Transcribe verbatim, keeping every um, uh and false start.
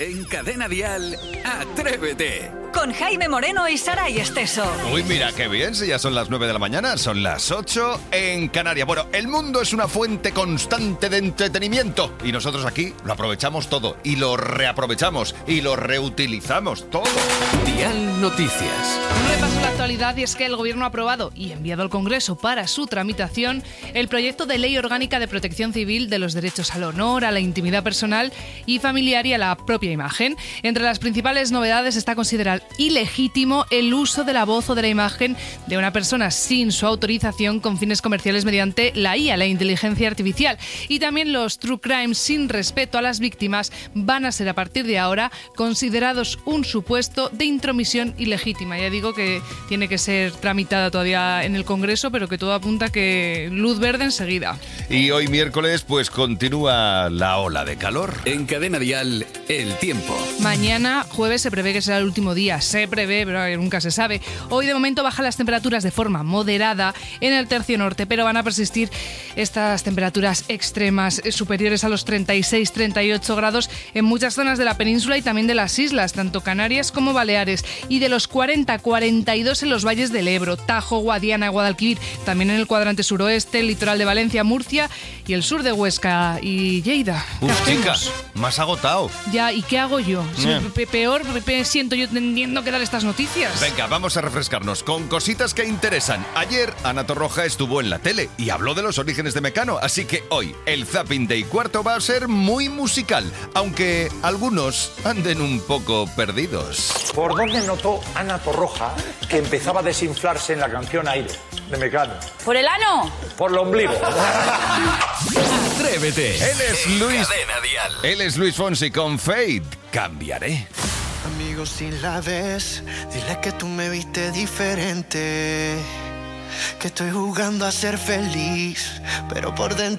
En Cadena Dial, Atrévete. Con Jaime Moreno y Saray Esteso. Uy, mira qué bien, si ya son las nueve de la mañana, son las ocho en Canarias. Bueno, el mundo es una fuente constante de entretenimiento y nosotros aquí lo aprovechamos todo y lo reaprovechamos y lo reutilizamos todo. Dial Noticias. Un repaso a la actualidad, y es que el Gobierno ha aprobado y enviado al Congreso para su tramitación el proyecto de Ley Orgánica de Protección Civil de los derechos al honor, a la intimidad personal y familiar y a la propia imagen. Entre las principales novedades está considerar ilegítimo el uso de la voz o de la imagen de una persona sin su autorización con fines comerciales mediante la I A, la inteligencia artificial. Y también los true crimes sin respeto a las víctimas van a ser a partir de ahora considerados un supuesto de intromisión ilegítima. Ya digo que tiene que ser tramitada todavía en el Congreso, pero que todo apunta que luz verde enseguida. Y hoy miércoles pues continúa la ola de calor. En Cadena Dial, el tiempo. Mañana, jueves, se prevé que será el último día. Se prevé, pero nunca se sabe. Hoy de momento bajan las temperaturas de forma moderada en el tercio norte, pero van a persistir estas temperaturas extremas superiores a los treinta y seis a treinta y ocho grados en muchas zonas de la península y también de las islas, tanto Canarias como Baleares, y de los cuarenta a cuarenta y dos en los valles del Ebro, Tajo, Guadiana, Guadalquivir, también en el cuadrante suroeste, el litoral de Valencia, Murcia y el sur de Huesca y Lleida. Uf, chicas, más agotado. Ya, ¿y qué hago yo? Si Yeah. pe- peor pe- siento yo teniendo que dar estas noticias. Venga, vamos a refrescarnos con cositas que interesan. Ayer Ana Torroja estuvo en la tele y habló de los orígenes de Mecano, así que hoy el Zapping de y cuarto va a ser muy musical, aunque algunos anden un poco perdidos. ¿Por dónde notó Ana Torroja que empezaba a desinflarse en la canción Aire de Mecano? ¿Por el ano? Por el ombligo. Atrévete. Él es Luis. Cadena Dial. Él es Luis Fonsi con Fade. Cambiaré. Amigo, si la ves, dile que tú me viste diferente, que estoy jugando a ser feliz, pero por dentro